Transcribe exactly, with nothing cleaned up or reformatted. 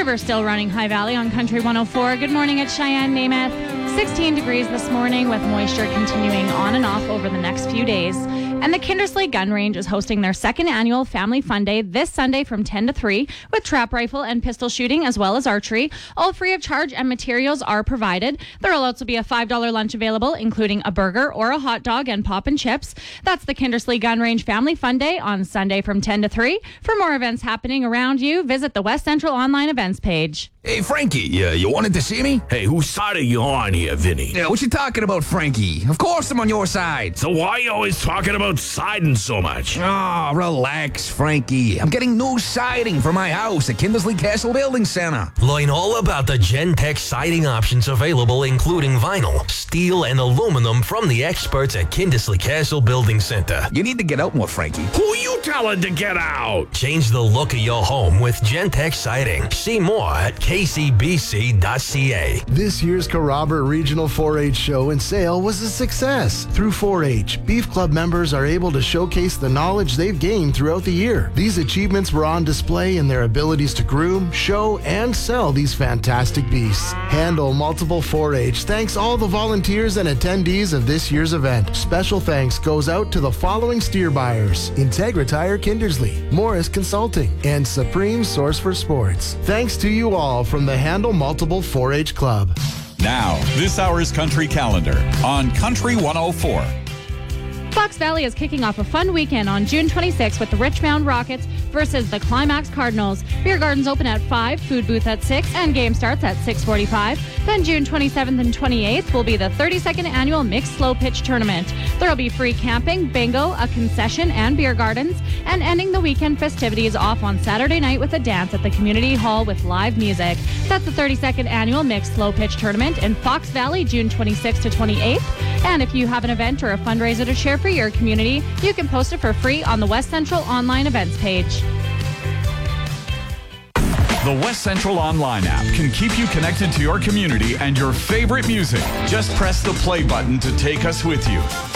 River still running High Valley on Country one oh four. Good morning at Cheyenne, Namath. sixteen degrees this morning with moisture continuing on and off over the next few days. And the Kindersley Gun Range is hosting their second annual Family Fun Day this Sunday from ten to three with trap rifle and pistol shooting as well as archery. All free of charge and materials are provided. There will also be a five dollars lunch available, including a burger or a hot dog and pop and chips. That's the Kindersley Gun Range Family Fun Day on Sunday from ten to three. For more events happening around you, visit the West Central Online Events page. Hey, Frankie, you, you wanted to see me? Hey, whose side are you on here, Vinny? Yeah, what you talking about, Frankie? Of course I'm on your side. So why are you always talking about siding so much? Oh, relax, Frankie. I'm getting new siding for my house at Kindersley Castle Building Center. Learn all about the Gentex siding options available, including vinyl, steel, and aluminum from the experts at Kindersley Castle Building Center. You need to get out more, Frankie. Who are you telling to get out? Change the look of your home with Gentex siding. See more at K C B C dot C A. This year's Carrabber Regional four H Show and Sale was a success. Through four H, Beef Club members are able to showcase the knowledge they've gained throughout the year. These achievements were on display in their abilities to groom, show, and sell these fantastic beasts. Handle Multiple four H thanks all the volunteers and attendees of this year's event. Special thanks goes out to the following steer buyers: Integra Tire Kindersley, Morris Consulting, and Supreme Source for Sports. Thanks to you all from the Handle Multiple four H Club. Now, this hour's Country Calendar on Country one oh four. Fox Valley is kicking off a fun weekend on June twenty-sixth with the Richmond Rockets versus the Climax Cardinals. Beer gardens open at five, food booth at six, and game starts at six forty-five. Then June twenty-seventh and twenty-eighth will be the thirty-second annual Mixed Slow Pitch Tournament. There will be free camping, bingo, a concession, and beer gardens, and ending the weekend festivities off on Saturday night with a dance at the community hall with live music. That's the thirty-second annual Mixed Slow Pitch Tournament in Fox Valley, June twenty-sixth to twenty-eighth. And if you have an event or a fundraiser to share for your community, you can post it for free on the West Central Online Events page. The West Central Online app can keep you connected to your community and your favorite music. Just press the play button to take us with you.